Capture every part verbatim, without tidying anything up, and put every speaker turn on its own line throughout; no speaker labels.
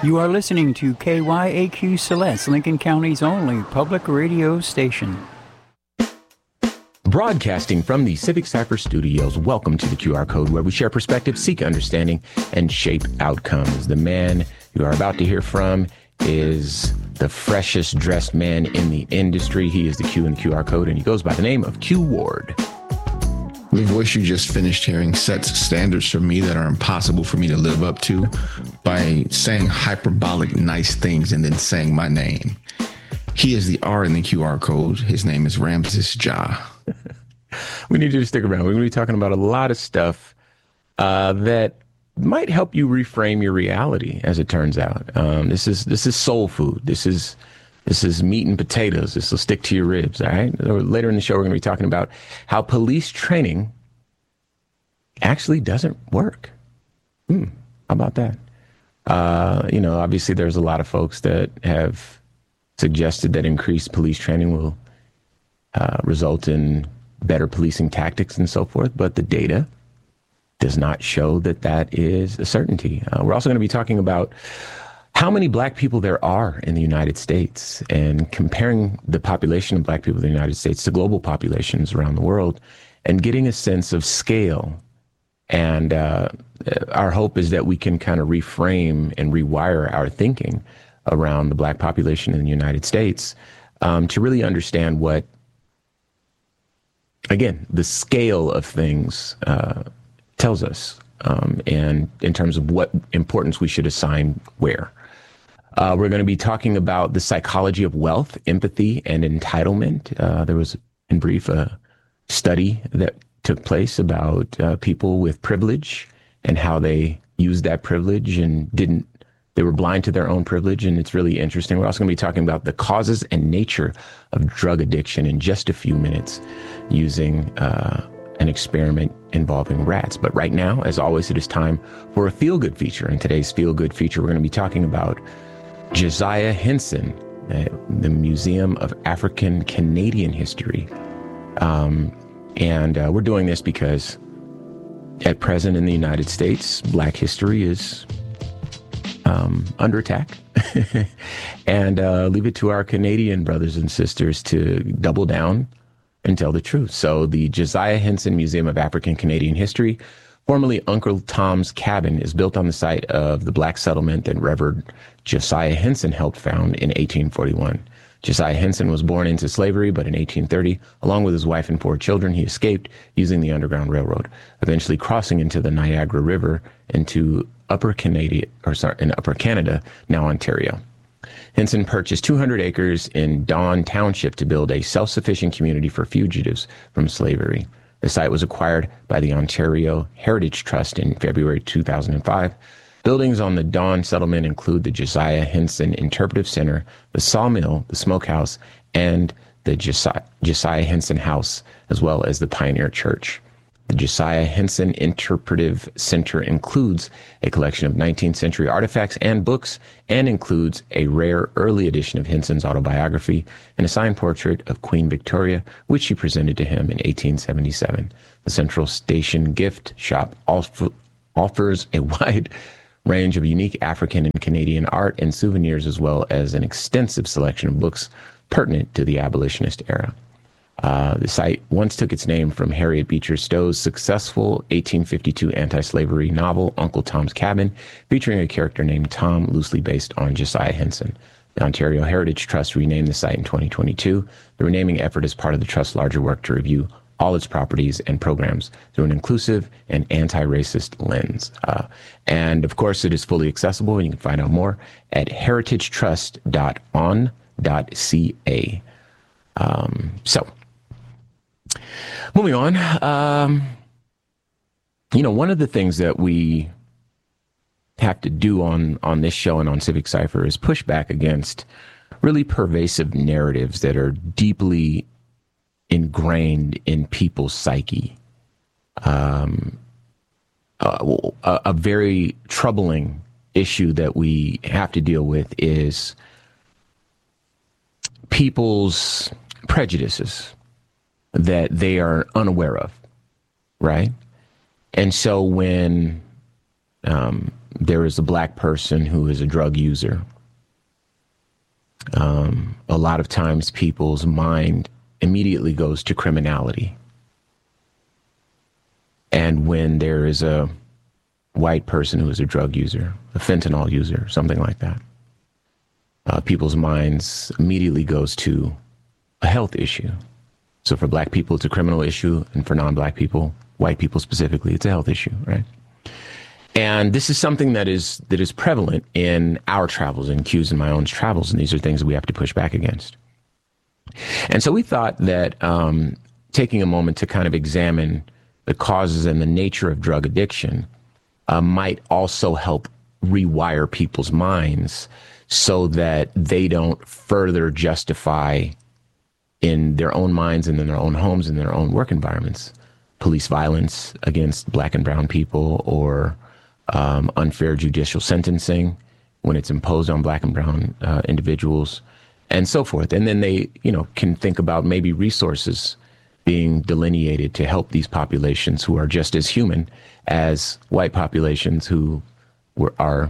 You are listening to K Y A Q Celeste, Lincoln County's only public radio station.
Broadcasting from the Civic Cypher studios, welcome to the Q R Code, where we share perspective, seek understanding, and shape outcomes. The man you are about to hear from is the freshest dressed man in the industry. He is the Q in the Q R Code, and he goes by the name of Q Ward.
The voice you just finished hearing sets standards for me that are impossible for me to live up to by saying hyperbolic nice things and then saying my name. He is the R in the Q R Code. His name is Ramses Ja.
We need you to stick around. We're going to be talking about a lot of stuff uh, that might help you reframe your reality, as it turns out. Um, this is this is soul food. This is this is meat and potatoes. This will stick to your ribs, all right? Later in the show, we're going to be talking about how police training actually doesn't work. Hmm, how about that? Uh, you know, obviously, there's a lot of folks that have suggested that increased police training will uh, result in better policing tactics and so forth, but the data does not show that that is a certainty. Uh, we're also going to be talking about how many black people there are in the United States and comparing the population of black people in the United States to global populations around the world and getting a sense of scale. And uh, our hope is that we can kind of reframe and rewire our thinking around the black population in the United States um, to really understand what, again, the scale of things uh, tells us, um, and in terms of what importance we should assign where. Uh, we're going to be talking about the psychology of wealth, empathy, and entitlement. Uh, there was, in brief, a study that took place about uh, people with privilege and how they used that privilege and didn't, they were blind to their own privilege, and it's really interesting. We're also going to be talking about the causes and nature of drug addiction in just a few minutes using uh, an experiment involving rats. But right now, as always, it is time for a feel-good feature. In today's feel-good feature, we're going to be talking about Josiah Henson, uh, the Museum of African Canadian History. Um, and uh, we're doing this because at present in the United States, Black history is um, under attack. and uh, leave it to our Canadian brothers and sisters to double down and tell the truth. So the Josiah Henson Museum of African Canadian History, formerly Uncle Tom's Cabin, is built on the site of the black settlement that Reverend Josiah Henson helped found in eighteen forty-one. Josiah Henson was born into slavery, but in eighteen thirty, along with his wife and four children, he escaped using the Underground Railroad, eventually crossing into the Niagara River into Upper Canada, or sorry, in Upper Canada, now Ontario. Henson purchased two hundred acres in Dawn Township to build a self-sufficient community for fugitives from slavery. The site was acquired by the Ontario Heritage Trust in February two thousand five. Buildings on the Dawn settlement include the Josiah Henson Interpretive Center, the Sawmill, the Smokehouse, and the Josiah, Josiah Henson House, as well as the Pioneer Church. The Josiah Henson Interpretive Center includes a collection of nineteenth century artifacts and books, and includes a rare early edition of Henson's autobiography and a signed portrait of Queen Victoria, which she presented to him in eighteen seventy-seven. The Central Station gift shop also offers a wide range of unique African and Canadian art and souvenirs, as well as an extensive selection of books pertinent to the abolitionist era. Uh, the site once took its name from Harriet Beecher Stowe's successful eighteen fifty-two anti-slavery novel, Uncle Tom's Cabin, featuring a character named Tom, loosely based on Josiah Henson. The Ontario Heritage Trust renamed the site in twenty twenty-two. The renaming effort is part of the Trust's larger work to review all its properties and programs through an inclusive and anti-racist lens. Uh, and of course, it is fully accessible, and you can find out more at heritage trust dot on dot c a. Um, so, moving on, um, you know, one of the things that we have to do on, on this show and on Civic Cypher is push back against really pervasive narratives that are deeply ingrained in people's psyche. Um, a, a very troubling issue that we have to deal with is people's prejudices that they are unaware of, right? And so when um, there is a black person who is a drug user, um, a lot of times people's mind immediately goes to criminality. And when there is a white person who is a drug user, a fentanyl user, something like that, uh, people's minds immediately goes to a health issue. So for black people, it's a criminal issue, and for non-black people, white people specifically, it's a health issue, right? And this is something that is that is prevalent in our travels, in Q's and my own travels, and these are things that we have to push back against. And so we thought that um, taking a moment to kind of examine the causes and the nature of drug addiction uh, might also help rewire people's minds so that they don't further justify in their own minds and in their own homes and their own work environments police violence against black and brown people, or um, unfair judicial sentencing when it's imposed on black and brown uh, individuals, and so forth. And then they, you know, can think about maybe resources being delineated to help these populations who are just as human as white populations who were, are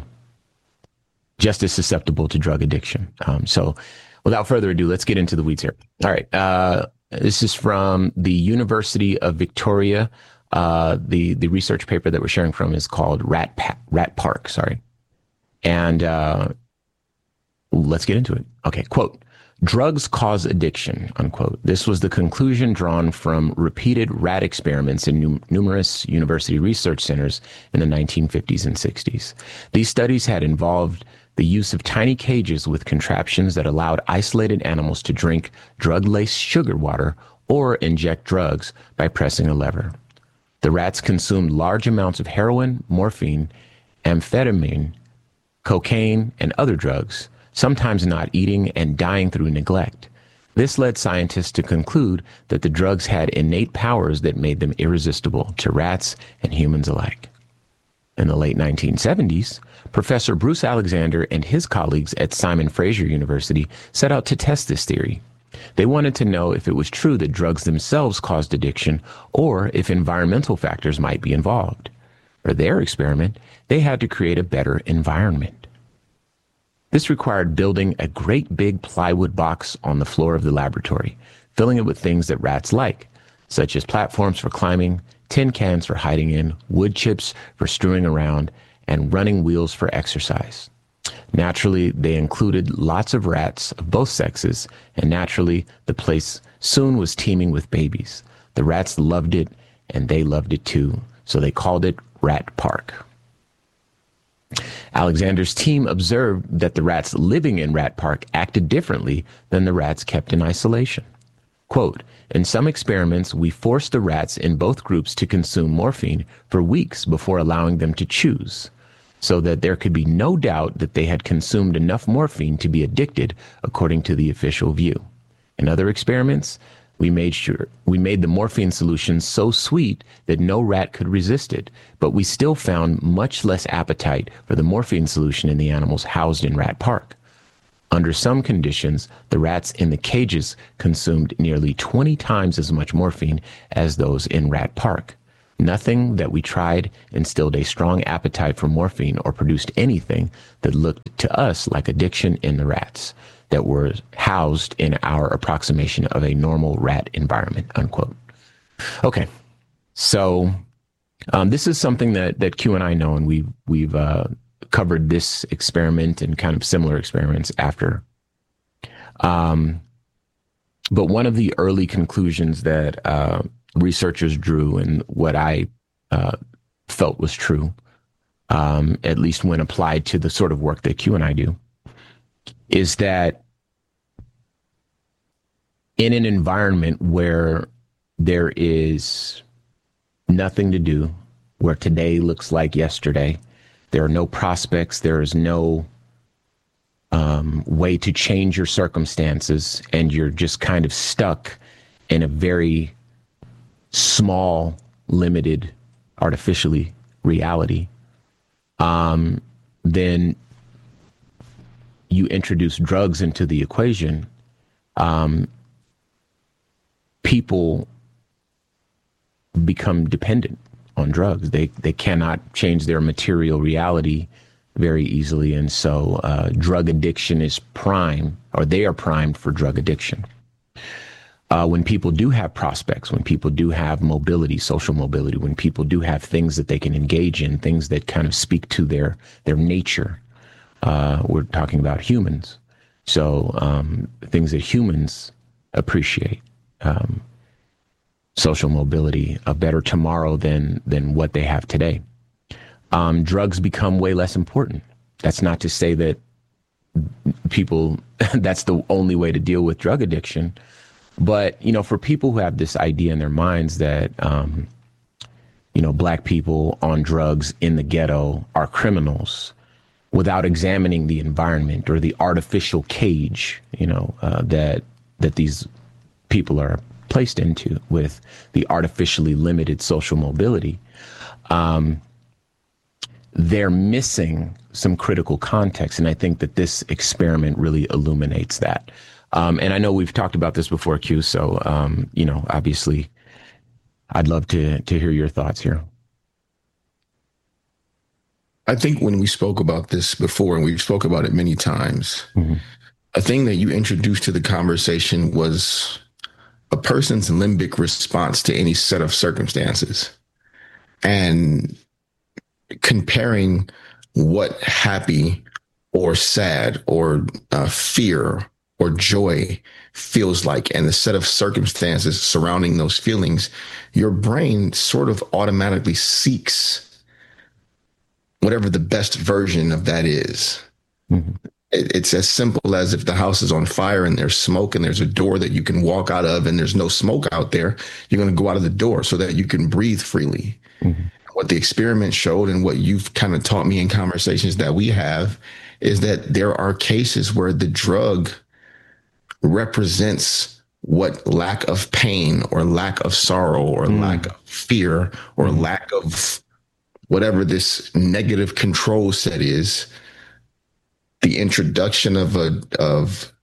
just as susceptible to drug addiction. Um, so without further ado, let's get into the weeds here. All right. Uh, this is from the University of Victoria. Uh, the, the research paper that we're sharing from is called Rat, pa- Rat Park, sorry. And uh, let's get into it. Okay, quote, drugs cause addiction, unquote. This was the conclusion drawn from repeated rat experiments in num- numerous university research centers in the nineteen fifties and sixties. These studies had involved the use of tiny cages with contraptions that allowed isolated animals to drink drug-laced sugar water or inject drugs by pressing a lever. The rats consumed large amounts of heroin, morphine, amphetamine, cocaine, and other drugs, sometimes not eating and dying through neglect. This led scientists to conclude that the drugs had innate powers that made them irresistible to rats and humans alike. In the late nineteen seventies, Professor Bruce Alexander and his colleagues at Simon Fraser University set out to test this theory. They wanted to know if it was true that drugs themselves caused addiction or if environmental factors might be involved. For their experiment, they had to create a better environment. This required building a great big plywood box on the floor of the laboratory, filling it with things that rats like, such as platforms for climbing, tin cans for hiding in, wood chips for strewing around, and running wheels for exercise. Naturally, they included lots of rats of both sexes, and naturally, the place soon was teeming with babies. The rats loved it, and they loved it too, so they called it Rat Park. Alexander's team observed that the rats living in Rat Park acted differently than the rats kept in isolation. Quote, in some experiments, we forced the rats in both groups to consume morphine for weeks before allowing them to choose, so that there could be no doubt that they had consumed enough morphine to be addicted, according to the official view. In other experiments, we made sure we made the morphine solution so sweet that no rat could resist it, but we still found much less appetite for the morphine solution in the animals housed in Rat Park. Under some conditions, the rats in the cages consumed nearly twenty times as much morphine as those in Rat Park. Nothing that we tried instilled a strong appetite for morphine or produced anything that looked to us like addiction in the rats that were housed in our approximation of a normal rat environment, unquote. Okay, so um, this is something that, that Q and I know, and we've, we've uh, covered this experiment and kind of similar experiments after. Um, but one of the early conclusions that uh, researchers drew, and what I uh, felt was true, um, at least when applied to the sort of work that Q and I do, is that in an environment where there is nothing to do, where today looks like yesterday, there are no prospects, there is no um, way to change your circumstances, and you're just kind of stuck in a very small, limited, artificially reality, um, then you introduce drugs into the equation, um, people become dependent on drugs. They they cannot change their material reality very easily, and so uh, drug addiction is prime, or they are primed for drug addiction. Uh, when people do have prospects, when people do have mobility, social mobility, when people do have things that they can engage in, things that kind of speak to their their nature, uh, we're talking about humans. So um, things that humans appreciate, um, social mobility, a better tomorrow than than what they have today. Um, drugs become way less important. That's not to say that people, that's the only way to deal with drug addiction. But, you know, for people who have this idea in their minds that, um, you know, black people on drugs in the ghetto are criminals without examining the environment or the artificial cage, you know, uh, that that these people are placed into with the artificially limited social mobility, um, they're missing some critical context. And I think that this experiment really illuminates that. Um, and I know we've talked about this before, Q, so, um, you know, obviously, I'd love to to hear your thoughts here.
I think when we spoke about this before, and we spoke about it many times, mm-hmm. a thing that you introduced to the conversation was a person's limbic response to any set of circumstances, and comparing what happy or sad or uh, fear or joy feels like, and the set of circumstances surrounding those feelings, your brain sort of automatically seeks whatever the best version of that is. Mm-hmm. It, it's as simple as if the house is on fire and there's smoke and there's a door that you can walk out of and there's no smoke out there, you're going to go out of the door so that you can breathe freely. Mm-hmm. What the experiment showed, and what you've kind of taught me in conversations that we have, is that there are cases where the drug represents what lack of pain or lack of sorrow or mm. lack of fear or mm. lack of whatever this negative control set is. The introduction of a of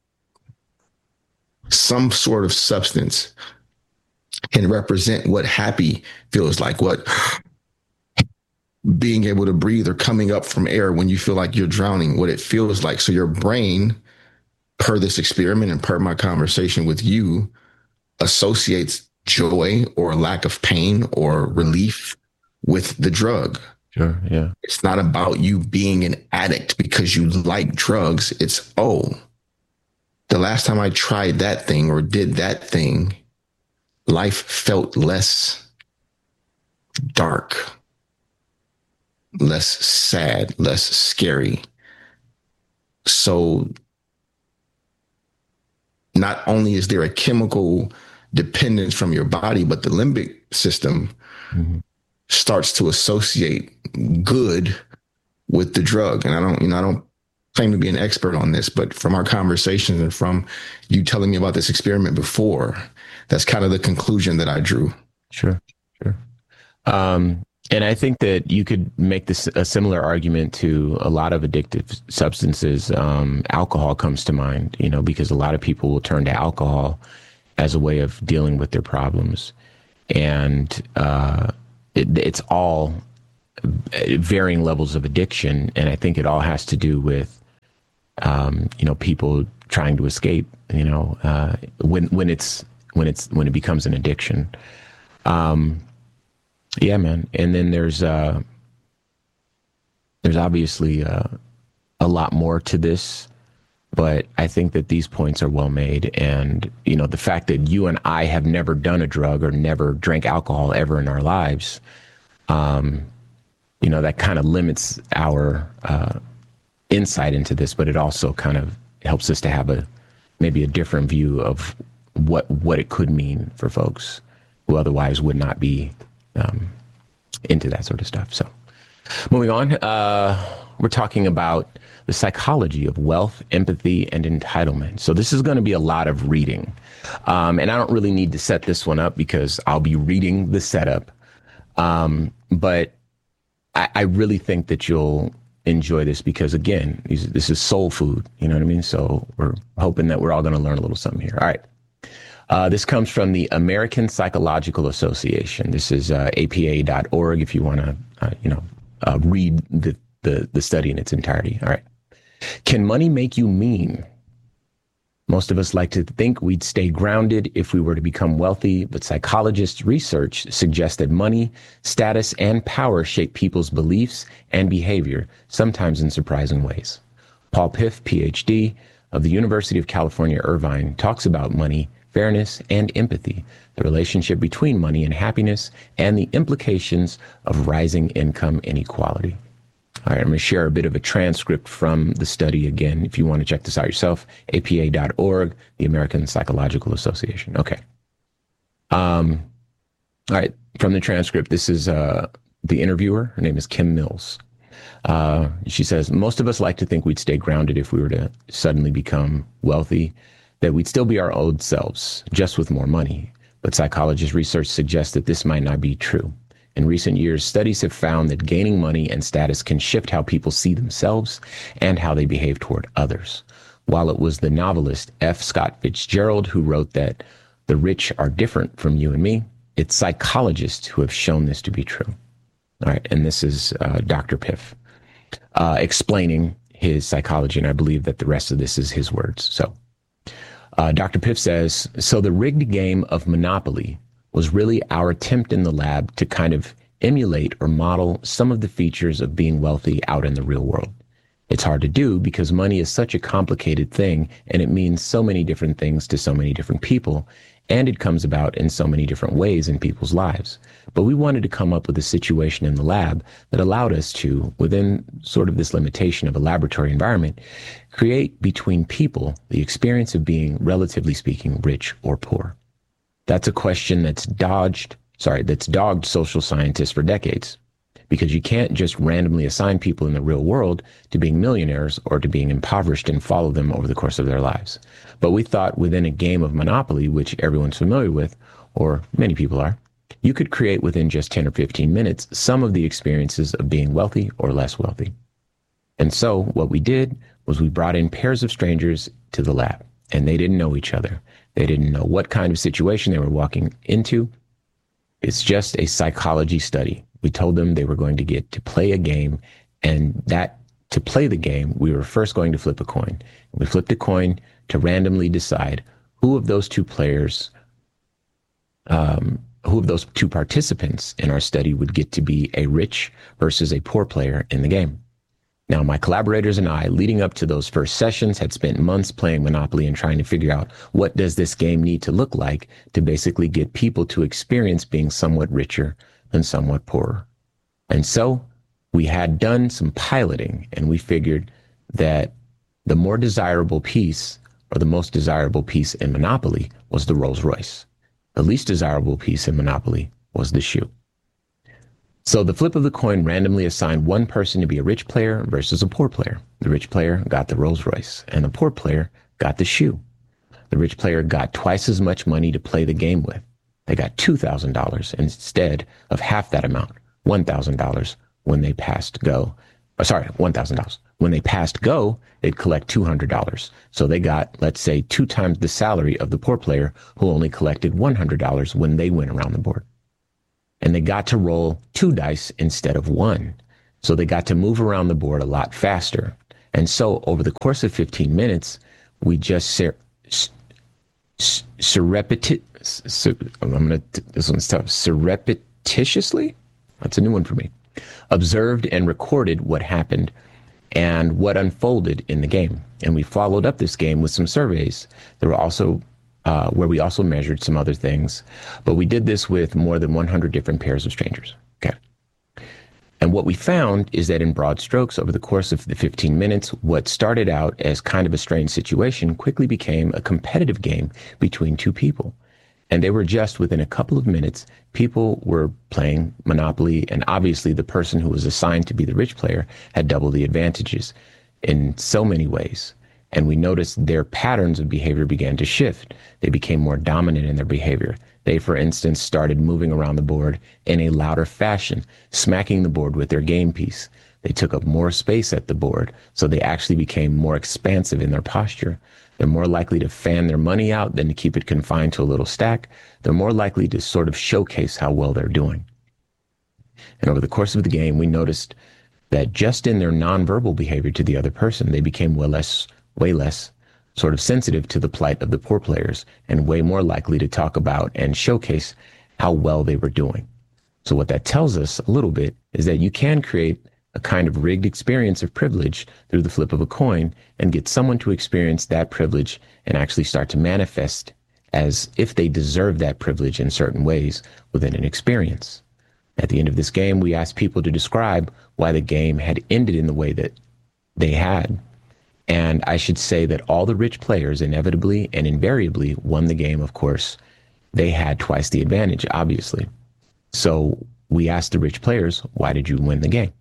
some sort of substance can represent what happy feels like, what being able to breathe or coming up from air when you feel like you're drowning, what it feels like. So your brain, per this experiment and per my conversation with you, associates joy or lack of pain or relief with the drug.
Sure, yeah.
It's not about you being an addict because you like drugs. It's, oh, the last time I tried that thing or did that thing, life felt less dark, less sad, less scary. So not only is there a chemical dependence from your body, but the limbic system mm-hmm. starts to associate good with the drug. And I don't, you know, I don't claim to be an expert on this, but from our conversations and from you telling me about this experiment before, that's kind of the conclusion that I drew.
Sure, sure. Um, and I think that you could make this a similar argument to a lot of addictive substances. Um, alcohol comes to mind, you know, because a lot of people will turn to alcohol as a way of dealing with their problems. And uh, it, it's all varying levels of addiction. And I think it all has to do with, um, you know, people trying to escape, you know, uh, when, when it's, when it's, when it becomes an addiction. Um, Yeah, man. And then there's uh, there's obviously uh, a lot more to this, but I think that these points are well made. And, you know, the fact that you and I have never done a drug or never drank alcohol ever in our lives, um, you know, that kind of limits our uh, insight into this, but it also kind of helps us to have a maybe a different view of what what it could mean for folks who otherwise would not be Um, into that sort of stuff. So moving on, uh, we're talking about the psychology of wealth, empathy, and entitlement. So this is going to be a lot of reading. Um, and I don't really need to set this one up because I'll be reading the setup. Um, but I, I really think that you'll enjoy this because, again, this is soul food. You know what I mean? So we're hoping that we're all going to learn a little something here. All right. Uh, this comes from the American Psychological Association. This is uh, A P A dot org if you want to, uh, you know, uh, read the, the, the study in its entirety. All right. Can money make you mean? Most of us like to think we'd stay grounded if we were to become wealthy, but psychologists' research suggests that money, status, and power shape people's beliefs and behavior, sometimes in surprising ways. Paul Piff, P H D, of the University of California, Irvine, talks about money, fairness, and empathy, the relationship between money and happiness, and the implications of rising income inequality. All right, I'm going to share a bit of a transcript from the study again, if you want to check this out yourself, A P A dot org, the American Psychological Association. Okay. Um, all right, from the transcript, this is uh, the interviewer. Her name is Kim Mills. Uh, she says, most of us like to think we'd stay grounded if we were to suddenly become wealthy, that we'd still be our old selves, just with more money. But psychologist research suggests that this might not be true. In recent years, studies have found that gaining money and status can shift how people see themselves and how they behave toward others. While it was the novelist F. Scott Fitzgerald who wrote that the rich are different from you and me, it's psychologists who have shown this to be true. All right, and this is uh, Doctor Piff uh, explaining his psychology, and I believe that the rest of this is his words. So uh, Doctor Piff says, so the rigged game of Monopoly was really our attempt in the lab to kind of emulate or model some of the features of being wealthy out in the real world. It's hard to do because money is such a complicated thing and it means so many different things to so many different people, and it comes about in so many different ways in people's lives. But we wanted to come up with a situation in the lab that allowed us to, within sort of this limitation of a laboratory environment, create between people the experience of being, relatively speaking, rich or poor. That's a question that's dodged, sorry, that's dogged social scientists for decades, because you can't just randomly assign people in the real world to being millionaires or to being impoverished and follow them over the course of their lives. But we thought within a game of Monopoly, which everyone's familiar with, or many people are, you could create within just ten or fifteen minutes some of the experiences of being wealthy or less wealthy. And so what we did was we brought in pairs of strangers to the lab, and they didn't know each other. They didn't know what kind of situation they were walking into. It's just a psychology study. We told them they were going to get to play a game, and that to play the game, we were first going to flip a coin. We flipped a coin to randomly decide who of those two players, um, who of those two participants in our study would get to be a rich versus a poor player in the game. Now, my collaborators and I, leading up to those first sessions, had spent months playing Monopoly and trying to figure out what does this game need to look like to basically get people to experience being somewhat richer and somewhat poorer. And so we had done some piloting, and we figured that the more desirable piece, or the most desirable piece in Monopoly, was the Rolls Royce. The least desirable piece in Monopoly was the shoe. So the flip of the coin randomly assigned one person to be a rich player versus a poor player. The rich player got the Rolls Royce, and the poor player got the shoe. The rich player got twice as much money to play the game with. They got two thousand dollars instead of half that amount, one thousand dollars, when they passed go. Oh, sorry, one thousand dollars. When they passed go, they'd collect two hundred dollars. So they got, let's say, two times the salary of the poor player who only collected one hundred dollars when they went around the board. And they got to roll two dice instead of one. So they got to move around the board a lot faster. And so over the course of fifteen minutes, we just ser- surreptiti- sur- I'm gonna, this one's tough, surreptitiously? That's a new one for me. Observed and recorded what happened and what unfolded in the game. And we followed up this game with some surveys. There were also Uh, where we also measured some other things. But we did this with more than one hundred different pairs of strangers. Okay. And what we found is that in broad strokes, over the course of the fifteen minutes, what started out as kind of a strange situation quickly became a competitive game between two people. And they were just within a couple of minutes, people were playing Monopoly, and obviously the person who was assigned to be the rich player had double the advantages in so many ways. And we noticed their patterns of behavior began to shift. They became more dominant in their behavior. They, for instance, started moving around the board in a louder fashion, smacking the board with their game piece. They took up more space at the board, so they actually became more expansive in their posture. They're more likely to fan their money out than to keep it confined to a little stack. They're more likely to sort of showcase how well they're doing. And over the course of the game, we noticed that just in their nonverbal behavior to the other person, they became way less, way less sort of sensitive to the plight of the poor players and way more likely to talk about and showcase how well they were doing. So what that tells us a little bit is that you can create a kind of rigged experience of privilege through the flip of a coin and get someone to experience that privilege and actually start to manifest as if they deserve that privilege in certain ways within an experience. At the end of this game, we asked people to describe why the game had ended in the way that they had. And I should say that all the rich players inevitably and invariably won the game, of course. They had twice the advantage, obviously. So we asked the rich players, why did you win the game?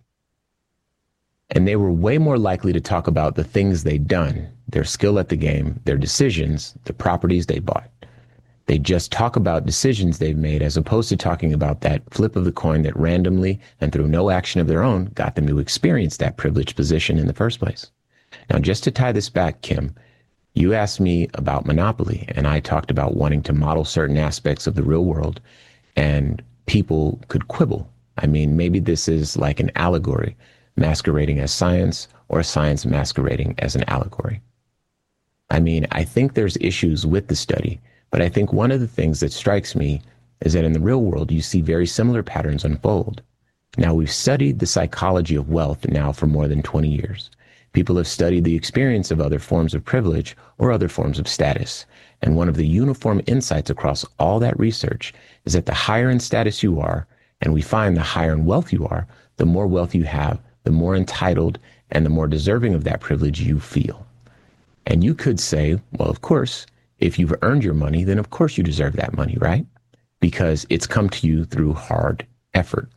And they were way more likely to talk about the things they'd done, their skill at the game, their decisions, the properties they bought. They just talk about decisions they've made as opposed to talking about that flip of the coin that randomly and through no action of their own got them to experience that privileged position in the first place. Now, just to tie this back, Kim, you asked me about Monopoly, and I talked about wanting to model certain aspects of the real world, and people could quibble. I mean, maybe this is like an allegory masquerading as science or science masquerading as an allegory. I mean, I think there's issues with the study, but I think one of the things that strikes me is that in the real world, you see very similar patterns unfold. Now, we've studied the psychology of wealth now for more than twenty years. People have studied the experience of other forms of privilege or other forms of status. And one of the uniform insights across all that research is that the higher in status you are, and we find the higher in wealth you are, the more wealth you have, the more entitled and the more deserving of that privilege you feel. And you could say, well, of course, if you've earned your money, then of course you deserve that money, right? Because it's come to you through hard effort.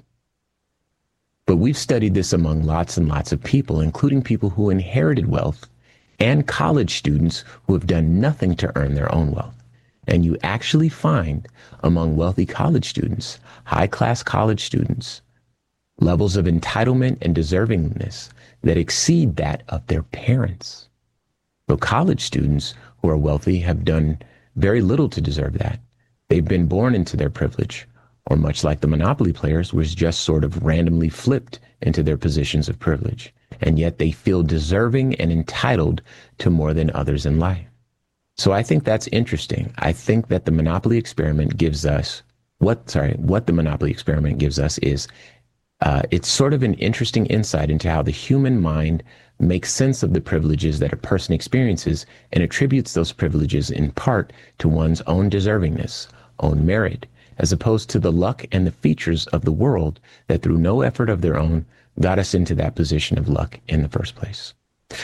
But we've studied this among lots and lots of people, including people who inherited wealth and college students who have done nothing to earn their own wealth. And you actually find among wealthy college students, high-class college students, levels of entitlement and deservingness that exceed that of their parents. So college students who are wealthy have done very little to deserve that. They've been born into their privilege, or much like the Monopoly players, was just sort of randomly flipped into their positions of privilege. And yet they feel deserving and entitled to more than others in life. So I think that's interesting. I think that the Monopoly experiment gives us what, sorry, what the Monopoly experiment gives us is uh, it's sort of an interesting insight into how the human mind makes sense of the privileges that a person experiences and attributes those privileges in part to one's own deservingness, own merit, as opposed to the luck and the features of the world that through no effort of their own got us into that position of luck in the first place.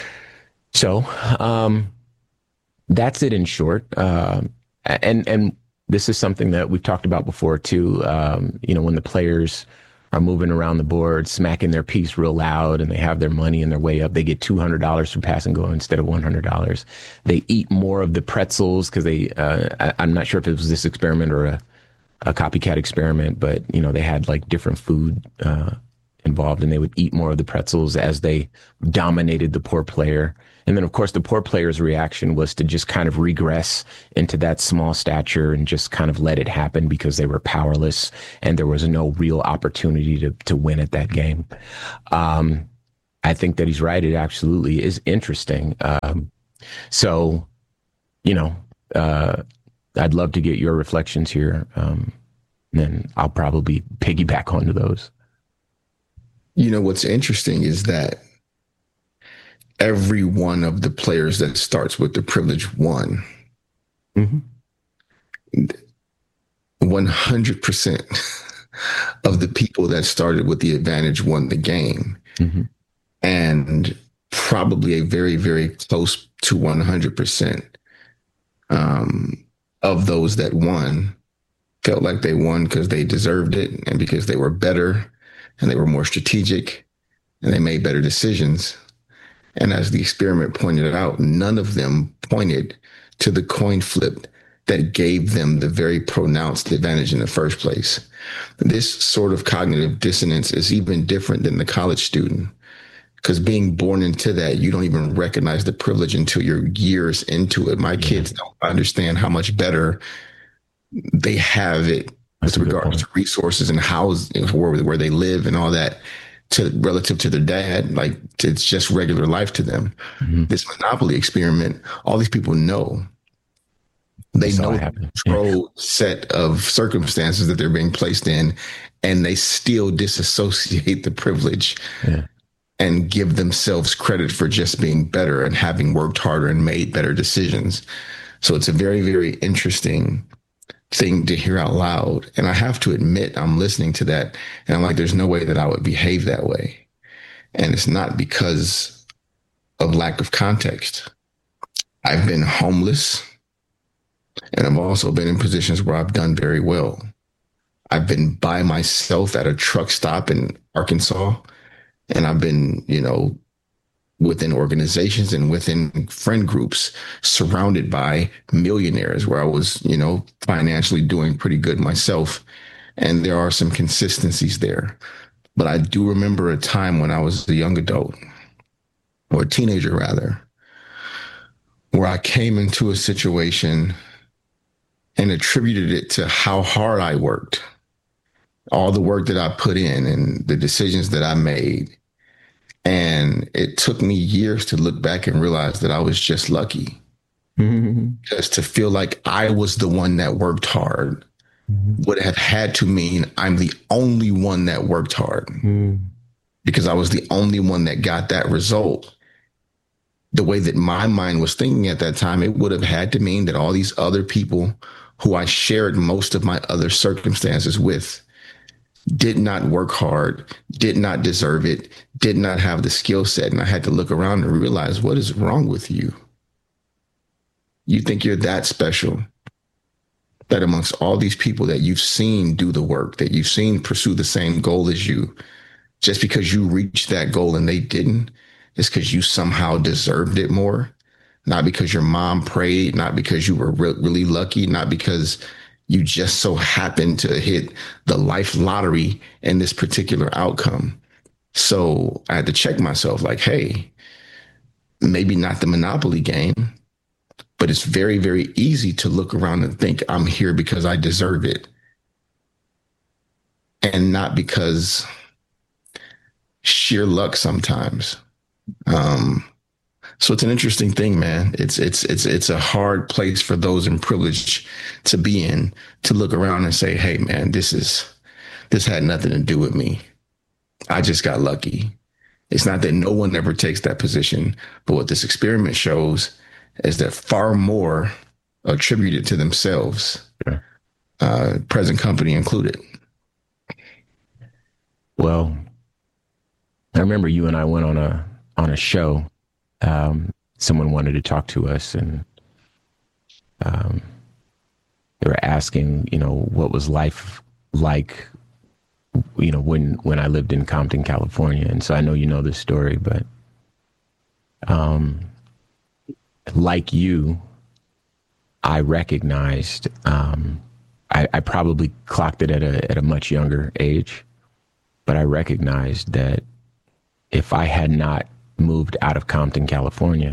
So um, that's it in short. Uh, and and this is something that we've talked about before too. Um, you know, when the players are moving around the board, smacking their piece real loud, and they have their money and their way up, they get two hundred dollars for pass and go instead of one hundred dollars. They eat more of the pretzels because they, uh, I, I'm not sure if it was this experiment or a, a copycat experiment, but, you know, they had like different food uh, involved, and they would eat more of the pretzels as they dominated the poor player. And then, of course, the poor player's reaction was to just kind of regress into that small stature and just kind of let it happen because they were powerless and there was no real opportunity to, to win at that game. Um, I think that he's right. It absolutely is interesting. Um, so, you know, uh, I'd love to get your reflections here. Um, and then I'll probably piggyback onto those.
You know, what's interesting is that every one of the players that starts with the privilege won. Mm-hmm. one hundred percent of the people that started with the advantage won the game. Mm-hmm. And probably a very, very close to one hundred percent um, of those that won felt like they won because they deserved it and because they were better and they were more strategic and they made better decisions. And as the experiment pointed out, none of them pointed to the coin flip that gave them the very pronounced advantage in the first place. This sort of cognitive dissonance is even different than the college student. because being born into that, you don't even recognize the privilege until you're years into it. My yeah. kids don't understand how much better they have it That's with regards to resources and housing, where, where they live and all that, to relative to their dad. Like, it's just regular life to them. Mm-hmm. This Monopoly experiment, all these people know. They know the controlled yeah. set of circumstances that they're being placed in, and they still disassociate the privilege yeah. and give themselves credit for just being better and having worked harder and made better decisions. So it's a very, very interesting thing to hear out loud. And I have to admit, I'm listening to that and I'm like, there's no way that I would behave that way. And it's not because of lack of context. I've been homeless. And I've also been in positions where I've done very well. I've been by myself at a truck stop in Arkansas, and I've been, you know, within organizations and within friend groups surrounded by millionaires where I was, you know, financially doing pretty good myself. And there are some consistencies there. But I do remember a time when I was a young adult, or a teenager rather, where I came into a situation and attributed it to how hard I worked, all the work that I put in and the decisions that I made. And it took me years to look back and realize that I was just lucky. Mm-hmm. Because to feel like I was the one that worked hard mm-hmm. would have had to mean I'm the only one that worked hard mm-hmm. because I was the only one that got that result. The way that my mind was thinking at that time, it would have had to mean that all these other people who I shared most of my other circumstances with did not work hard, did not deserve it, did not have the skill set. And I had to look around and realize, what is wrong with you? You think you're that special, that amongst all these people that you've seen do the work, that you've seen pursue the same goal as you, just because you reached that goal and they didn't, it's because you somehow deserved it more. Not because your mom prayed, not because you were re- really lucky, not because you just so happened to hit the life lottery in this particular outcome. So I had to check myself like, hey, maybe not the Monopoly game, but it's very, very easy to look around and think I'm here because I deserve it. And not because sheer luck sometimes. Um, So it's an interesting thing, man. It's it's it's it's a hard place for those in privilege to be in, to look around and say, hey, man, this is this had nothing to do with me. I just got lucky. It's not that no one ever takes that position. But what this experiment shows is that far more attributed to themselves, yeah. uh, present company included.
Well, I remember you and I went on a on a show. Um, someone wanted to talk to us, and um, they were asking, you know, what was life like, you know, when, when I lived in Compton, California. And so I know you know this story, but um, like you, I recognized, um, I, I probably clocked it at a, at a much younger age, but I recognized that if I had not moved out of Compton, California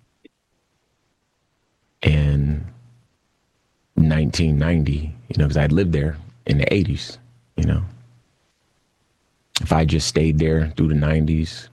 in nineteen ninety, you know, because I'd lived there in the eighties, you know. If I just stayed there through the nineties,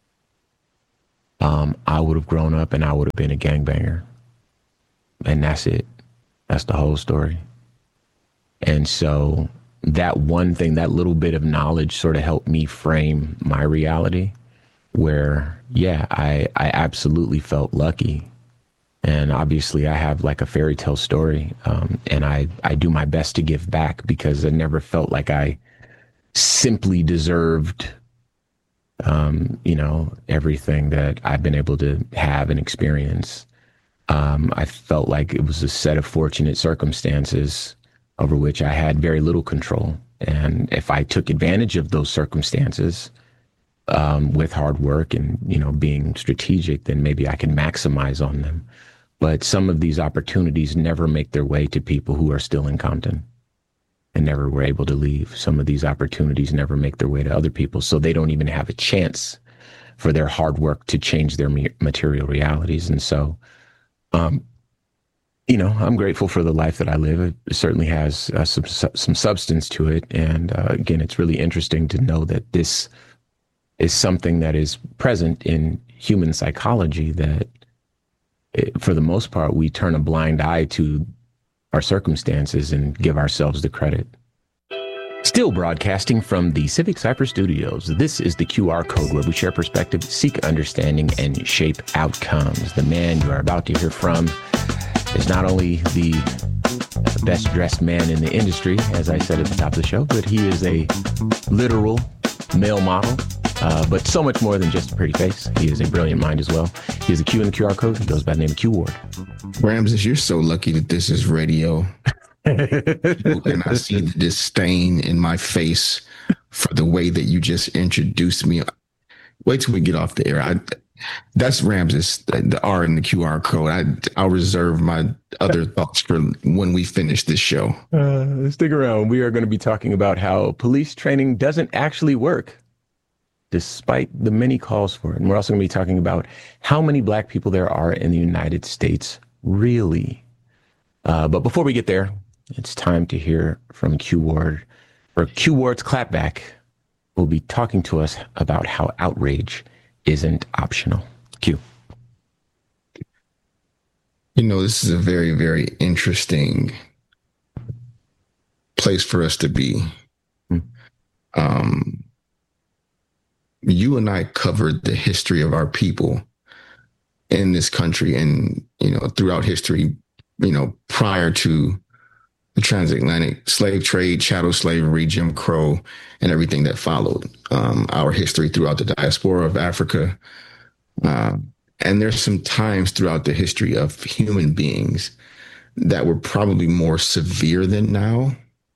um, I would have grown up and I would have been a gangbanger. And that's it. That's the whole story. And so that one thing, that little bit of knowledge sort of helped me frame my reality. Where, yeah, I, I absolutely felt lucky. And obviously I have like a fairy tale story. Um, and I, I do my best to give back because I never felt like I simply deserved, um, you know, everything that I've been able to have and experience. Um, I felt like it was a set of fortunate circumstances over which I had very little control. And if I took advantage of those circumstances, Um, with hard work and, you know, being strategic, then maybe I can maximize on them. But some of these opportunities never make their way to people who are still in Compton and never were able to leave. Some of these opportunities never make their way to other people, so they don't even have a chance for their hard work to change their material realities. And so, um, you know, I'm grateful for the life that I live. It certainly has uh, some some substance to it. And uh, again, it's really interesting to know that this is something that is present in human psychology, that it, for the most part, we turn a blind eye to our circumstances and give ourselves the credit. Still broadcasting from the Civic Cypress Studios, this is the Q R Code, where we share perspective, seek understanding, and shape outcomes. The man you are about to hear from is not only the best dressed man in the industry, as I said at the top of the show, but he is a literal male model, uh, but so much more than just a pretty face. He is a brilliant mind as well. He is a Q in the Q R Code. He goes by the name of Q Ward.
Ramses, you're so lucky that this is radio. And I see the disdain in my face for the way that you just introduced me. Wait till we get off the air. I, that's Ramses, the, the R in the Q R code. I, I'll reserve my other thoughts for when we finish this show.
Uh, stick around. We are going to be talking about how police training doesn't actually work, despite the many calls for it. And we're also going to be talking about how many Black people there are in the United States, really. Uh, but before we get there, it's time to hear from Q Ward. For Q Ward's Clapback, will be talking to us about how outrage isn't optional. Q.
You know, this is a very, very interesting place for us to be. Hmm. Um, you and I covered the history of our people in this country and, you know, throughout history, you know, prior to the transatlantic slave trade, chattel slavery, Jim Crow, and everything that followed, um, our history throughout the diaspora of Africa. Uh, and there's some times throughout the history of human beings that were probably more severe than now.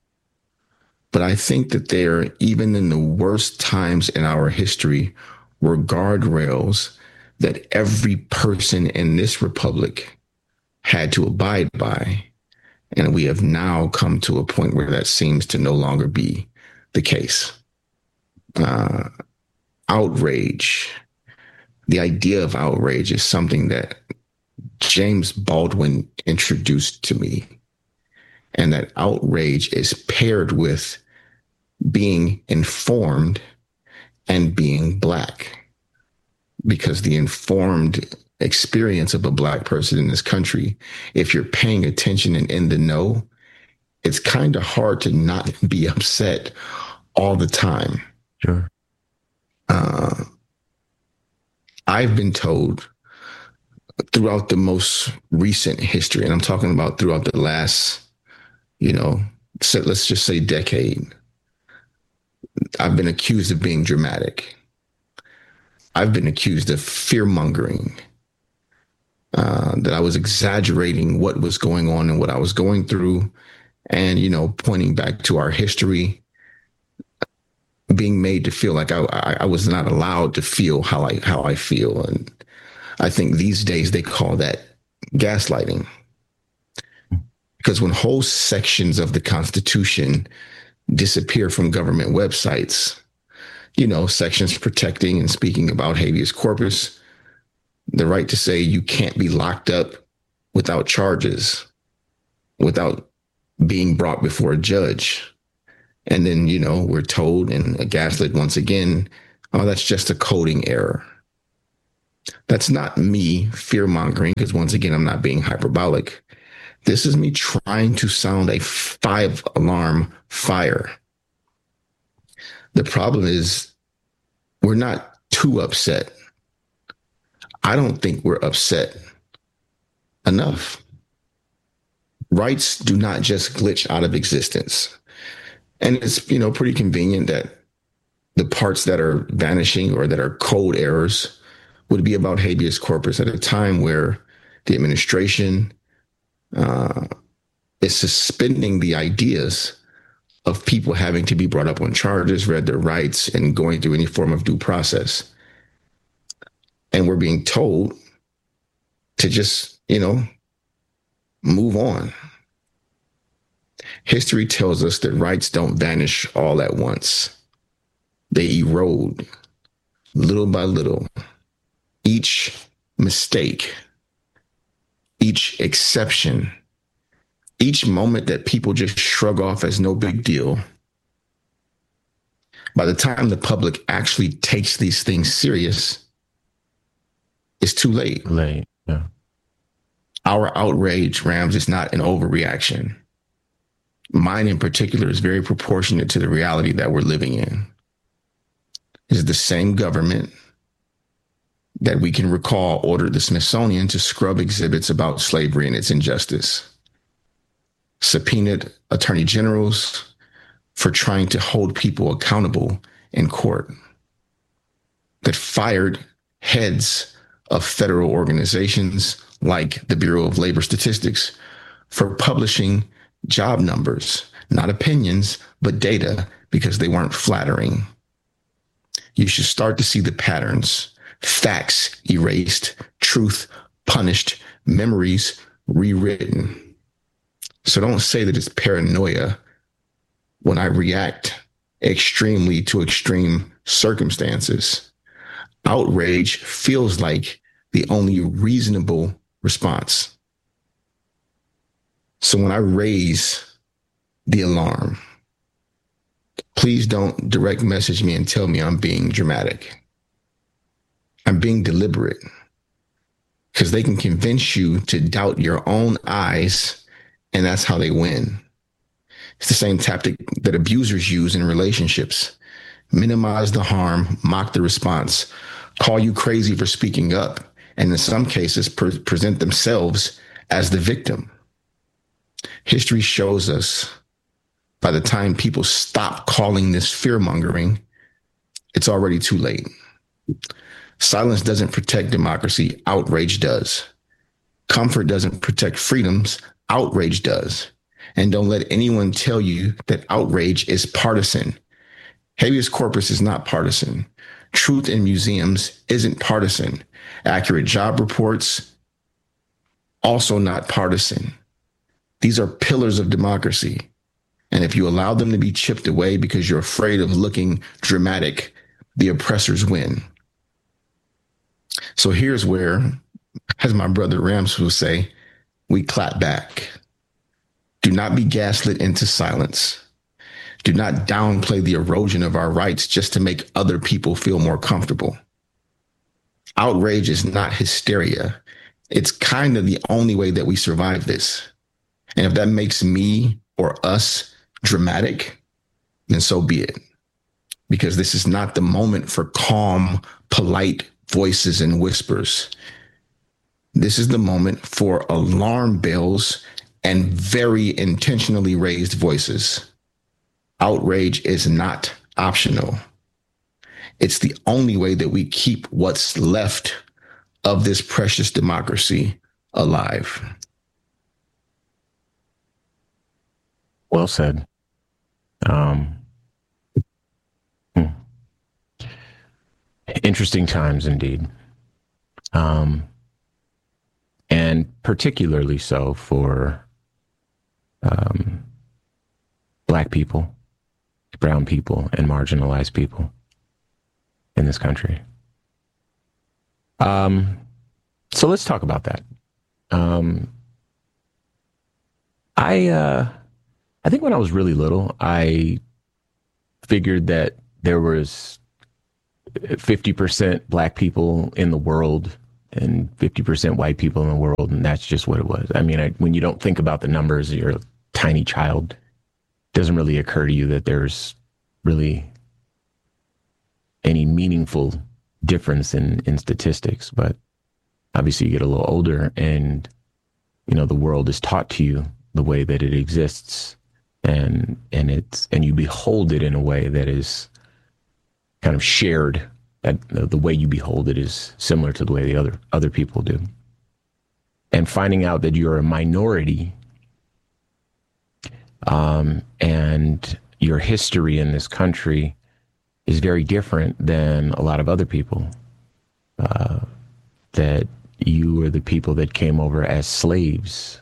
But I think that there, even in the worst times in our history, were guardrails that every person in this republic had to abide by. And we have now come to a point where that seems to no longer be the case. Uh, outrage, the idea of outrage is something that James Baldwin introduced to me. And that outrage is paired with being informed and being Black. Because the informed experience of a Black person in this country, if you're paying attention and in the know, it's kind of hard to not be upset all the time.
Sure.
Uh, I've been told throughout the most recent history, and I'm talking about throughout the last, you know, so let's just say decade, I've been accused of being dramatic. I've been accused of fear-mongering. Uh, that I was exaggerating what was going on and what I was going through, and, you know, pointing back to our history, being made to feel like I, I, I was not allowed to feel how I how I feel. And I think these days they call that gaslighting. Because when whole sections of the Constitution disappear from government websites, you know, sections protecting and speaking about habeas corpus, the right to say you can't be locked up without charges, without being brought before a judge. And then, you know, we're told and gaslit once again, oh, that's just a coding error. That's not me fear mongering, because once again, I'm not being hyperbolic. This is me trying to sound a five alarm fire. The problem is we're not too upset. I don't think we're upset enough. Rights do not just glitch out of existence. And it's, you know, pretty convenient that the parts that are vanishing or that are code errors would be about habeas corpus at a time where the administration uh, is suspending the ideas of people having to be brought up on charges, read their rights, and going through any form of due process. And we're being told to just, you know, move on. History tells us that rights don't vanish all at once. They erode. little by little, each mistake, each exception, each moment that people just shrug off as no big deal, by the time the public actually takes these things serious, it's too late.
Late, yeah.
Our outrage, Rams, is not an overreaction. Mine in particular is very proportionate to the reality that we're living in. It's the same government that we can recall ordered the Smithsonian to scrub exhibits about slavery and its injustice, subpoenaed attorney generals for trying to hold people accountable in court, that fired heads of federal organizations like the Bureau of Labor Statistics for publishing job numbers, not opinions, but data, because they weren't flattering. You should start to see the patterns. Facts erased, truth punished, memories rewritten. So don't say that it's paranoia when I react extremely to extreme circumstances. Outrage feels like the only reasonable response. So when I raise the alarm, please don't direct message me and tell me I'm being dramatic. I'm being deliberate, because they can convince you to doubt your own eyes, and that's how they win. It's the same tactic that abusers use in relationships. Minimize the harm, mock the response, call you crazy for speaking up, and in some cases pre- present themselves as the victim. History shows us by the time people stop calling this fear-mongering, it's already too late. Silence doesn't protect democracy, outrage does. Comfort doesn't protect freedoms, outrage does. And don't let anyone tell you that outrage is partisan. Habeas corpus is not partisan. Truth in museums isn't partisan. Accurate job reports, also not partisan. These are pillars of democracy. And if you allow them to be chipped away because you're afraid of looking dramatic, the oppressors win. So here's where, as my brother Rams will say, we clap back. Do not be gaslit into silence. Do not downplay the erosion of our rights just to make other people feel more comfortable. Outrage is not hysteria. It's kind of the only way that we survive this. And if that makes me or us dramatic, then so be it. Because this is not the moment for calm, polite voices and whispers. This is the moment for alarm bells and very intentionally raised voices. Outrage is not optional. It's the only way that we keep what's left of this precious democracy alive.
Well said. Um, hmm. Interesting times indeed. Um, and particularly so for um, Black people, brown people, and marginalized people in this country. Um, so let's talk about that. Um, I, uh, I think when I was really little, I figured that there was fifty percent Black people in the world and fifty percent white people in the world, and that's just what it was. I mean, I, when you don't think about the numbers, you're a tiny child, it doesn't really occur to you that there's really any meaningful difference in, in statistics. But obviously you get a little older and, you know, the world is taught to you the way that it exists. And and it's and you behold it in a way that is kind of shared. That the way you behold it is similar to the way the other other people do. And finding out that you're a minority, um, and your history in this country is very different than a lot of other people. Uh, that you are the people that came over as slaves.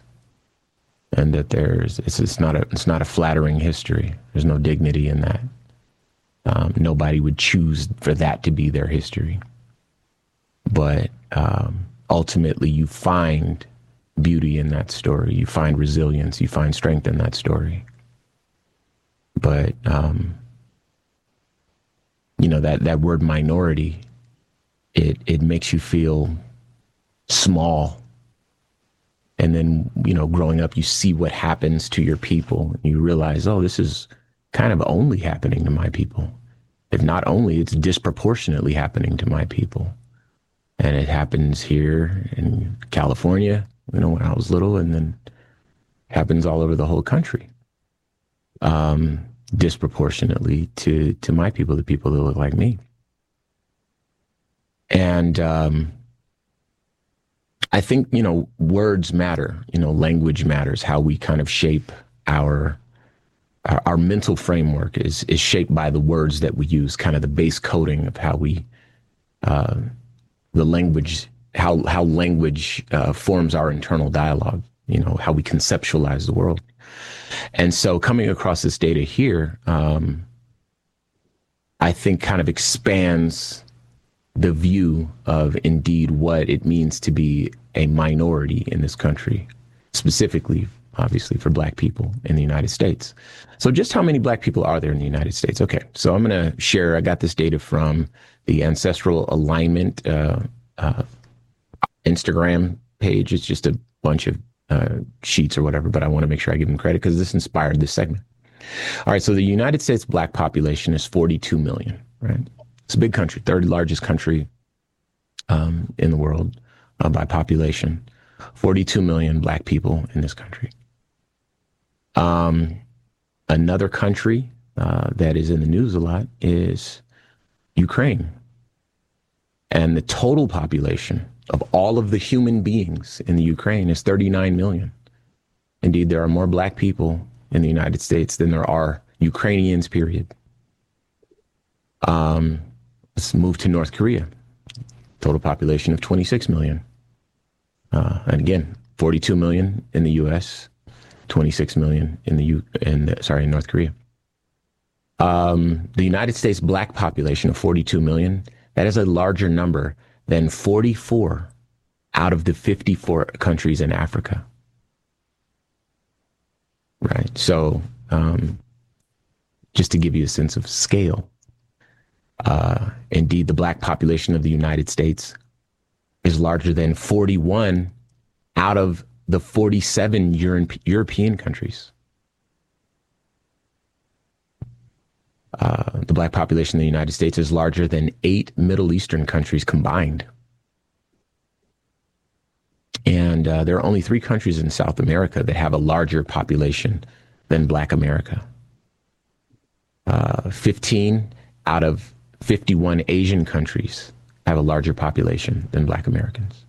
And that there's it's, it's not a it's not a flattering history. There's no dignity in that. Um, nobody would choose for that to be their history. But um, ultimately, you find beauty in that story. You find resilience. You find strength in that story. But, um, you know, that, that word minority, it, it makes you feel small. And then, you know, growing up, you see what happens to your people. And you realize, oh, this is kind of only happening to my people. If not only, it's disproportionately happening to my people. And it happens here in California, you know, when I was little, and then happens all over the whole country. Um, disproportionately to, to my people, the people that look like me. And um, I think, you know, words matter, you know, language matters, how we kind of shape our, our, our mental framework is, is shaped by the words that we use, kind of the base coding of how we, uh, the language, how, how language uh, forms our internal dialogue, you know, how we conceptualize the world. And so coming across this data here, um, I think kind of expands the view of indeed what it means to be a minority in this country, specifically, obviously, for Black people in the United States. So just how many Black people are there in the United States? Okay, so I'm going to share, I got this data from the Ancestral Alignment uh, uh, Instagram page. It's just a bunch of uh, sheets or whatever, but I want to make sure I give them credit because this inspired this segment. All right, so the United States Black population is forty-two million, right? It's a big country, third largest country um, in the world uh, by population. forty-two million Black people in this country. Um, another country uh, that is in the news a lot is Ukraine. And the total population of all of the human beings in the Ukraine is thirty-nine million. Indeed, there are more Black people in the United States than there are Ukrainians, period. Um, let's move to North Korea. Total population of twenty-six million. Uh, and again, forty-two million in the U S, twenty-six million in the U, in the, sorry, in North Korea. Um, the United States Black population of forty-two million, that is a larger number than forty-four out of the fifty-four countries in Africa. Right. So, um, just to give you a sense of scale, uh, indeed, the Black population of the United States is larger than forty-one out of the forty-seven Euro- European countries. Uh, the Black population in the United States is larger than eight Middle Eastern countries combined. And uh, there are only three countries in South America that have a larger population than Black America. Uh, fifteen out of fifty-one Asian countries have a larger population than Black Americans.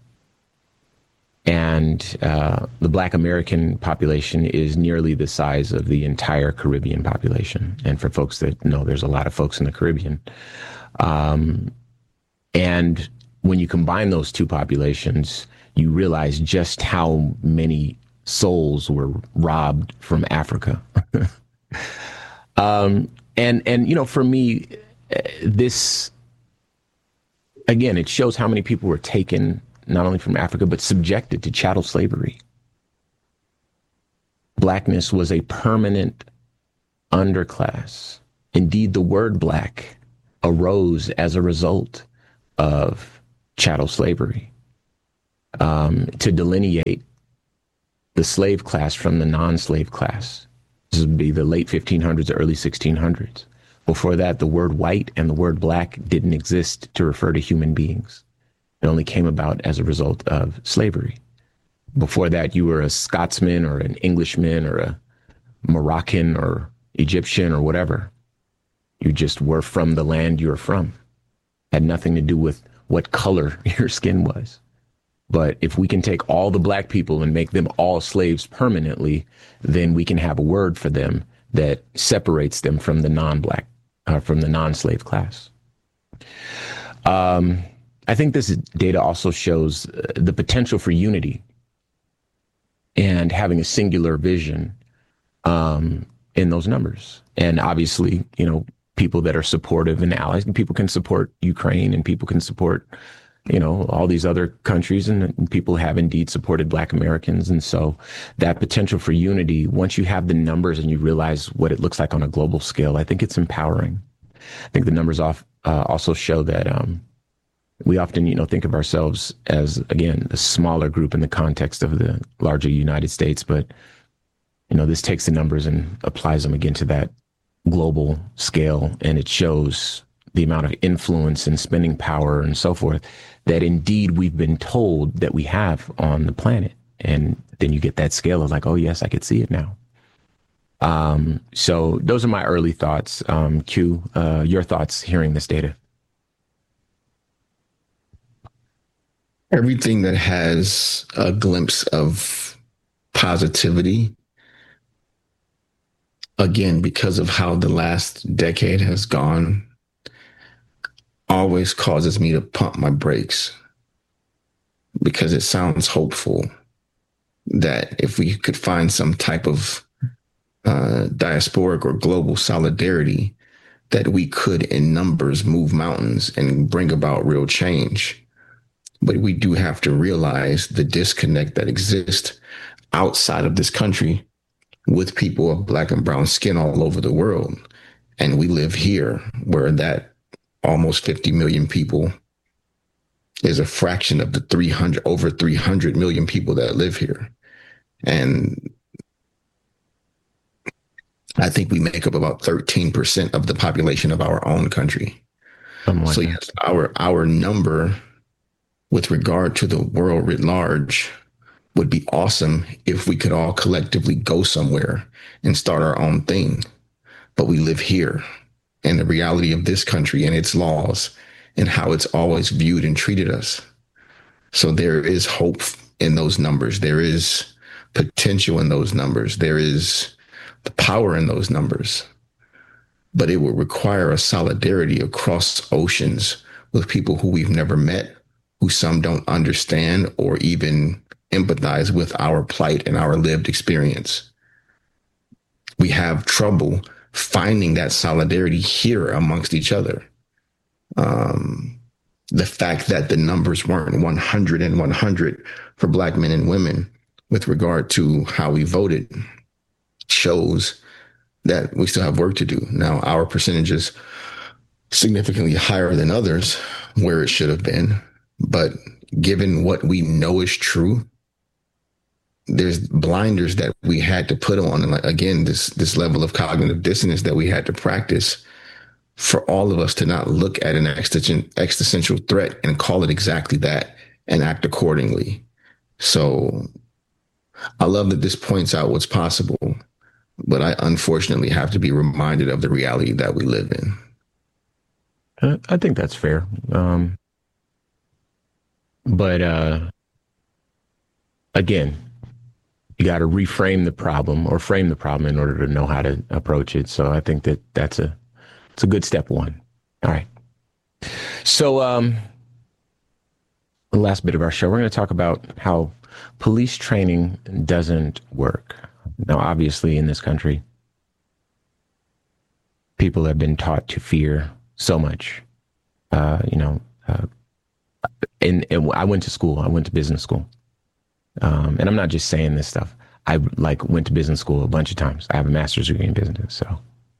And uh, the Black American population is nearly the size of the entire Caribbean population. And for folks that know, there's a lot of folks in the Caribbean. Um, and when you combine those two populations, you realize just how many souls were robbed from Africa. um, and, and, you know, for me, this, again, it shows how many people were taken not only from Africa, but subjected to chattel slavery. Blackness was a permanent underclass. Indeed, the word Black arose as a result of chattel slavery, um, to delineate the slave class from the non-slave class. This would be the late fifteen hundreds, early sixteen hundreds. Before that, the word white and the word Black didn't exist to refer to human beings. It only came about as a result of slavery. Before that, you were a Scotsman or an Englishman or a Moroccan or Egyptian or whatever. You just were from the land you were from. Had nothing to do with what color your skin was. But if we can take all the Black people and make them all slaves permanently, then we can have a word for them that separates them from the non-Black, uh, from the non-slave class. Um, I think this data also shows uh, the potential for unity and having a singular vision um, in those numbers. And obviously, you know, people that are supportive and allies, and people can support Ukraine, and people can support, you know, all these other countries, and, and people have indeed supported Black Americans. And so that potential for unity, once you have the numbers and you realize what it looks like on a global scale, I think it's empowering. I think the numbers off, uh, also show that um, we often, you know, think of ourselves as, again, a smaller group in the context of the larger United States. But, you know, this takes the numbers and applies them again to that global scale. And it shows the amount of influence and spending power and so forth that indeed we've been told that we have on the planet. And then you get that scale of like, oh, yes, I could see it now. Um, so those are my early thoughts. Um, Q, uh, your thoughts hearing this data?
Everything that has a glimpse of positivity, again, because of how the last decade has gone, always causes me to pump my brakes, because it sounds hopeful that if we could find some type of uh, diasporic or global solidarity, that we could in numbers move mountains and bring about real change. But we do have to realize the disconnect that exists outside of this country with people of Black and brown skin all over the world. And we live here, where that almost fifty million people is a fraction of the three hundred, over three hundred million people that live here. And I think we make up about thirteen percent of the population of our own country. Like so yes, our, our number with regard to the world writ large would be awesome if we could all collectively go somewhere and start our own thing. But we live here, and the reality of this country and its laws and how it's always viewed and treated us. So there is hope in those numbers. There is potential in those numbers. There is the power in those numbers. But it will require a solidarity across oceans with people who we've never met, who some don't understand or even empathize with our plight and our lived experience. We have trouble finding that solidarity here amongst each other. Um, the fact that the numbers weren't one hundred and one hundred for Black men and women with regard to how we voted shows that we still have work to do. Now, our percentage is significantly higher than others where it should have been. But given what we know is true, there's blinders that we had to put on. And like, again, this, this level of cognitive dissonance that we had to practice for all of us to not look at an existential threat and call it exactly that and act accordingly. So I love that this points out what's possible, but I unfortunately have to be reminded of the reality that we live in.
Uh, I think that's fair. Um, but uh, again, you got to reframe the problem or frame the problem in order to know how to approach it. So I think that that's a, it's a good step one. All right. So um, the last bit of our show, we're going to talk about how police training doesn't work. Now, obviously, in this country, people have been taught to fear so much. Uh, you know, uh, and, and I went to school. I went to business school. Um, and I'm not just saying this stuff. I like went to business school a bunch of times. I have a master's degree in business. So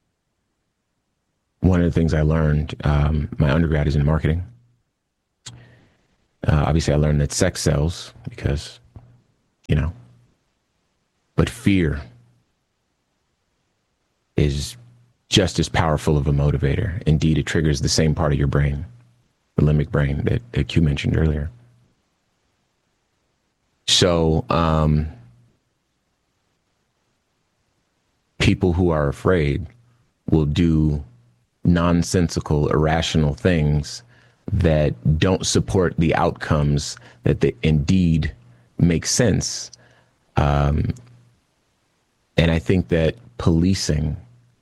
one of the things I learned, um, my undergrad is in marketing. Uh, obviously, I learned that sex sells because, you know, but fear is just as powerful of a motivator. Indeed, it triggers the same part of your brain, the limbic brain that, that Q mentioned earlier. So um, people who are afraid will do nonsensical, irrational things that don't support the outcomes that they indeed make sense. Um, and I think that policing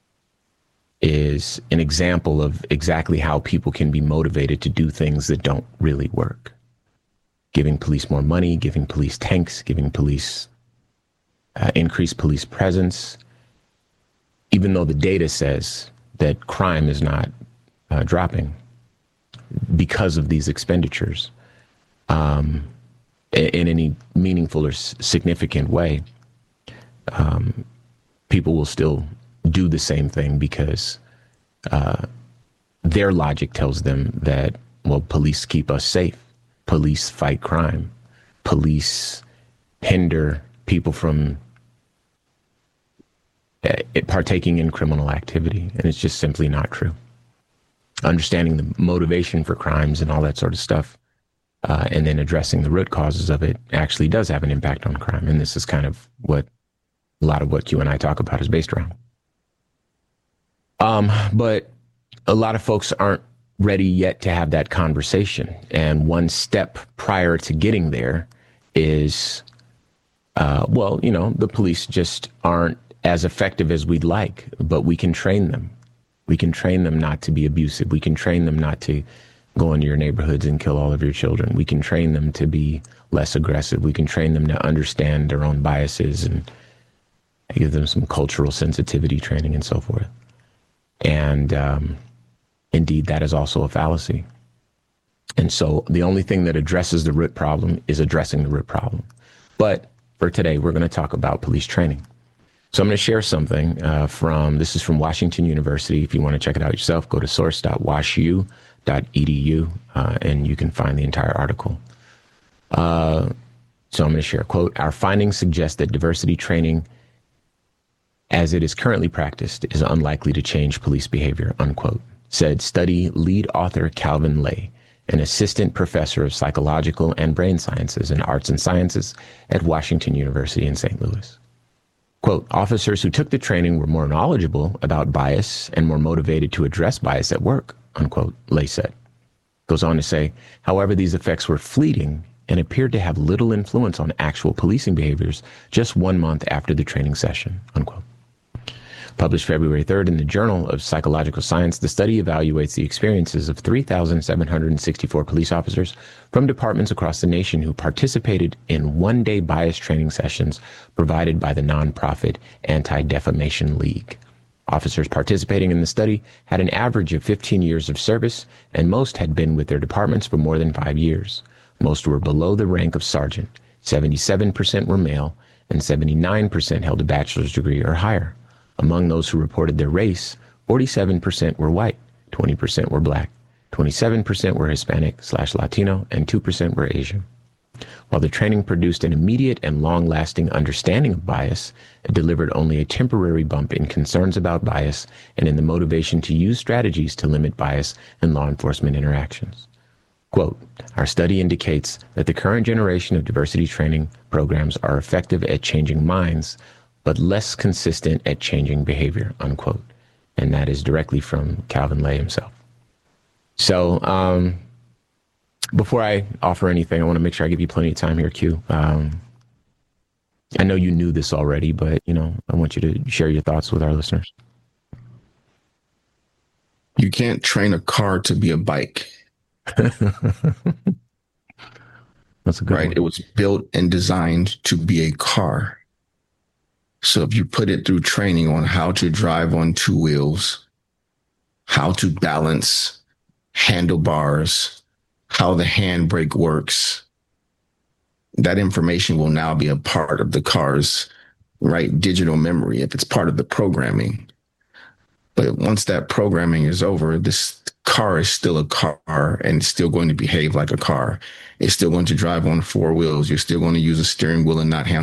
is an example of exactly how people can be motivated to do things that don't really work. Giving police more money, giving police tanks, giving police uh, increased police presence, even though the data says that crime is not uh, dropping because of these expenditures um, in, in any meaningful or s- significant way. Um, people will still do the same thing because uh, their logic tells them that, well, police keep us safe. Police fight crime. Police hinder people from uh, partaking in criminal activity. And it's just simply not true. Understanding the motivation for crimes and all that sort of stuff, uh, and then addressing the root causes of it actually does have an impact on crime. And this is kind of what a lot of what you and I talk about is based around. Um, but a lot of folks aren't ready yet to have that conversation. And one step prior to getting there is, uh, well, you know, the police just aren't as effective as we'd like, but we can train them. We can train them not to be abusive. We can train them not to go into your neighborhoods and kill all of your children. We can train them to be less aggressive. We can train them to understand their own biases and give them some cultural sensitivity training and so forth. And um, indeed, that is also a fallacy. And so the only thing that addresses the root problem is addressing the root problem. But for today, we're going to talk about police training. So I'm going to share something uh, from, this is from Washington University. If you want to check it out yourself, go to source dot wash u dot e d u uh, and you can find the entire article. Uh, so I'm going to share a quote. Our findings suggest that diversity training as it is currently practiced is unlikely to change police behavior, unquote, said study lead author Calvin Lay, an assistant professor of psychological and brain sciences and arts and sciences at Washington University in Saint Louis. Quote, officers who took the training were more knowledgeable about bias and more motivated to address bias at work, unquote, Lay said. Goes on to say, however, these effects were fleeting and appeared to have little influence on actual policing behaviors just one month after the training session, unquote. Published February third in the Journal of Psychological Science, the study evaluates the experiences of three thousand seven hundred sixty-four police officers from departments across the nation who participated in one-day bias training sessions provided by the nonprofit Anti-Defamation League. Officers participating in the study had an average of fifteen years of service, and most had been with their departments for more than five years. Most were below the rank of sergeant. seventy-seven percent were male, and seventy-nine percent held a bachelor's degree or higher. Among those who reported their race, forty-seven percent were white, twenty percent were black, twenty-seven percent were Hispanic slash Latino, and two percent were Asian. While the training produced an immediate and long-lasting understanding of bias, it delivered only a temporary bump in concerns about bias and in the motivation to use strategies to limit bias in law enforcement interactions. Quote, our study indicates that the current generation of diversity training programs are effective at changing minds, but less consistent at changing behavior, unquote. And that is directly from Calvin Lay himself. So um, before I offer anything, I want to make sure I give you plenty of time here, Q. Um, I know you knew this already, but, you know, I want you to share your thoughts with our listeners.
You can't train a car to be a bike.
That's a good
right?
one.
It was built and designed to be a car. So if you put it through training on how to drive on two wheels, how to balance handlebars, how the handbrake works, that information will now be a part of the car's, right, digital memory if it's part of the programming. But once that programming is over, this car is still a car and it's still going to behave like a car. It's still going to drive on four wheels. You're still going to use a steering wheel and not handle